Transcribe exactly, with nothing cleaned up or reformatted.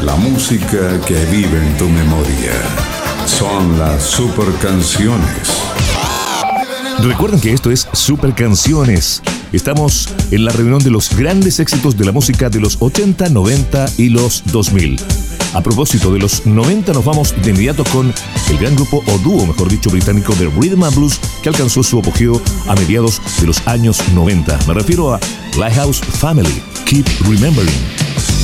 La música que vive en tu memoria. Son las super canciones. Recuerden que esto es Super Canciones. Estamos en la reunión de los grandes éxitos de la música de los ochenta, noventa y los dos mil. A propósito de los noventa, nos vamos de inmediato con el gran grupo, o dúo, mejor dicho, británico de Rhythm and Blues, que alcanzó su apogeo a mediados de los años noventa. Me refiero a Lighthouse Family, Keep Remembering.